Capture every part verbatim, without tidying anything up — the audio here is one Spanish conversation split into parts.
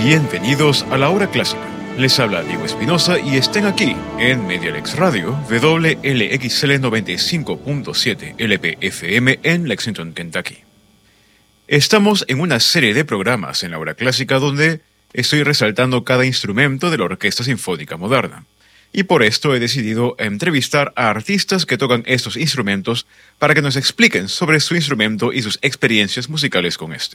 Bienvenidos a la Hora Clásica. Les habla Diego Espinosa y estén aquí en Medialex Radio, W L X L noventa y cinco punto siete L P F M en Lexington, Kentucky. Estamos en una serie de programas en la Hora Clásica donde estoy resaltando cada instrumento de la Orquesta Sinfónica Moderna. Y por esto he decidido entrevistar a artistas que tocan estos instrumentos para que nos expliquen sobre su instrumento y sus experiencias musicales con este.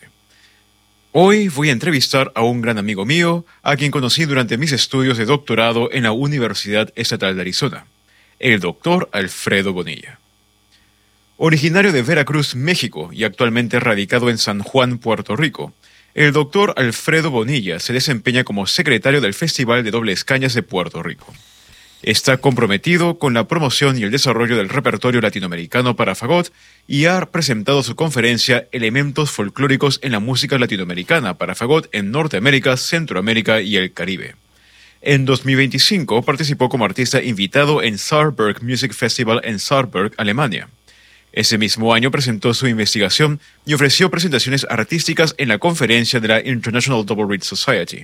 Hoy voy a entrevistar a un gran amigo mío, a quien conocí durante mis estudios de doctorado en la Universidad Estatal de Arizona, el doctor Alfredo Bonilla. Originario de Veracruz, México, y actualmente radicado en San Juan, Puerto Rico, el doctor Alfredo Bonilla se desempeña como secretario del Festival de Dobles Cañas de Puerto Rico. Está comprometido con la promoción y el desarrollo del repertorio latinoamericano para fagot y ha presentado su conferencia Elementos folclóricos en la música latinoamericana para fagot en Norteamérica, Centroamérica y el Caribe. En dos mil veinticinco participó como artista invitado en Saarburg Music Festival en Saarburg, Alemania. Ese mismo año presentó su investigación y ofreció presentaciones artísticas en la conferencia de la International Double Reed Society.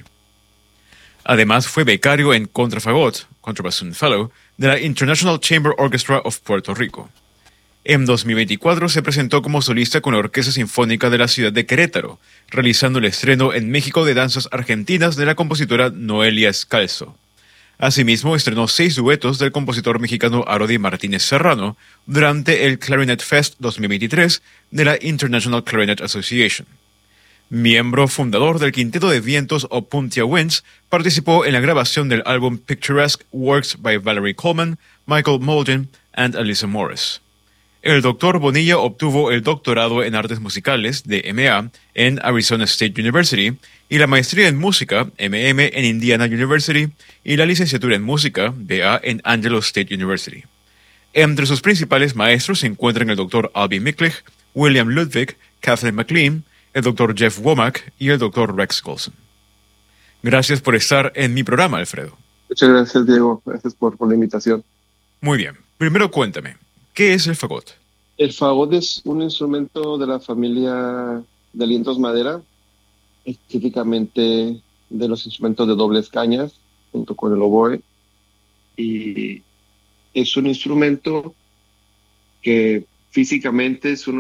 Además, fue becario en Contrafagot, Contrabassoon Fellow, de la International Chamber Orchestra of Puerto Rico. En dos mil veinticuatro se presentó como solista con la Orquesta Sinfónica de la ciudad de Querétaro, realizando el estreno en México de danzas argentinas de la compositora Noelia Scalzo. Asimismo, estrenó seis duetos del compositor mexicano Arodi Martínez Serrano durante el Clarinet Fest dos mil veintitrés de la International Clarinet Association. Miembro fundador del Quinteto de Vientos o Puntia Winds, participó en la grabación del álbum Picturesque Works by Valerie Coleman, Michael Molden and Alyssa Morris. El doctor Bonilla obtuvo el doctorado en Artes Musicales de M A en Arizona State University y la maestría en Música M M en Indiana University y la licenciatura en Música B A en Angelo State University. Entre sus principales maestros se encuentran el doctor Alby Miklich, William Ludwig, Kathleen McLean, el doctor Jeff Womack y el doctor Rex Colson. Gracias por estar en mi programa, Alfredo. Muchas gracias, Diego. Gracias por, por la invitación. Muy bien. Primero cuéntame, ¿qué es el fagot? El fagot es un instrumento de la familia de alientos madera, específicamente de los instrumentos de dobles cañas, junto con el oboe. Y es un instrumento que físicamente es uno